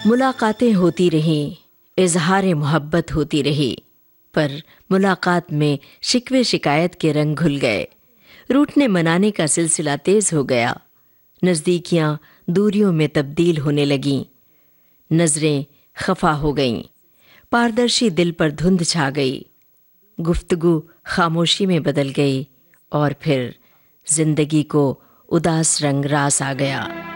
मुलाकातें होती रहीं, इजहार मोहब्बत होती रही, पर मुलाकात में शिकवे शिकायत के रंग घुल गए। रूठने मनाने का सिलसिला तेज हो गया। नज़दीकियां दूरियों में तब्दील होने लगीं। नजरें खफा हो गईं। पारदर्शी दिल पर धुंध छा गई। गुफ्तगू खामोशी में बदल गई और फिर जिंदगी को उदास रंग रास आ गया।